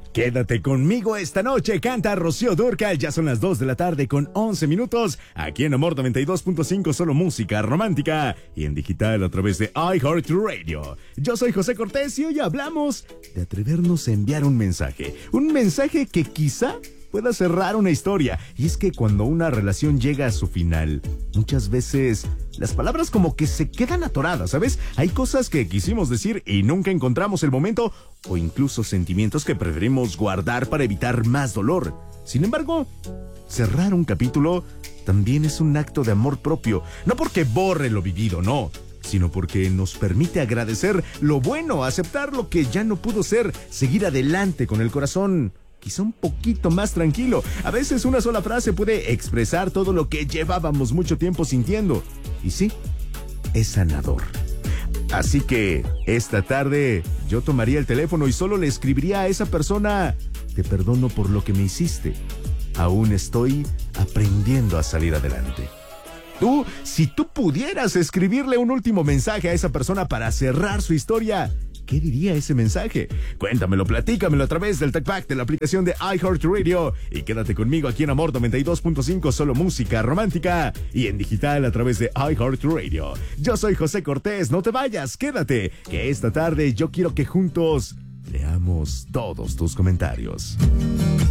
Quédate conmigo esta noche, canta Rocío Dúrcal. Ya son las 2 de la tarde con 11 minutos. Aquí en Amor 92.5, solo música romántica. Y en digital a través de iHeartRadio. Yo soy José Cortés y hoy hablamos de atrevernos a enviar un mensaje. Un mensaje que quizá pueda cerrar una historia. Y es que cuando una relación llega a su final, muchas veces las palabras como que se quedan atoradas, ¿sabes? Hay cosas que quisimos decir y nunca encontramos el momento, o incluso sentimientos que preferimos guardar para evitar más dolor. Sin embargo, cerrar un capítulo también es un acto de amor propio. No porque borre lo vivido, no, sino porque nos permite agradecer lo bueno, aceptar lo que ya no pudo ser, seguir adelante con el corazón quizá un poquito más tranquilo. A veces una sola frase puede expresar todo lo que llevábamos mucho tiempo sintiendo. Y sí, es sanador. Así que esta tarde yo tomaría el teléfono y solo le escribiría a esa persona: te perdono por lo que me hiciste. Aún estoy aprendiendo a salir adelante. Tú, si tú pudieras escribirle un último mensaje a esa persona para cerrar su historia, ¿qué diría ese mensaje? Cuéntamelo, platícamelo a través del TalkBack de la aplicación de iHeartRadio. Y quédate conmigo aquí en Amor 92.5, solo música romántica. Y en digital a través de iHeartRadio. Yo soy José Cortés, no te vayas, quédate. Que esta tarde yo quiero que juntos leamos todos tus comentarios.